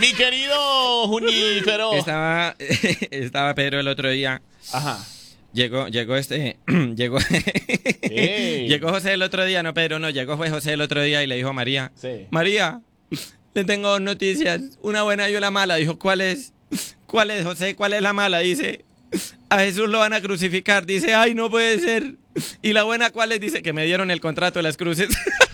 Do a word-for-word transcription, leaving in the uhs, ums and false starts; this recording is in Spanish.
Mi querido Junífero. Estaba, estaba Pedro el otro día. Ajá. Llegó, llegó este, llegó, llegó José el otro día, no Pedro, no, llegó fue José el otro día y le dijo a María, Sí. María, le tengo dos noticias, una buena y una mala. Dijo, ¿cuál es? ¿Cuál es, José? ¿Cuál es la mala? Dice, a Jesús lo van a crucificar. Dice, ay, no puede ser. ¿Y la buena cuál es? Dice, que me dieron el contrato de las cruces.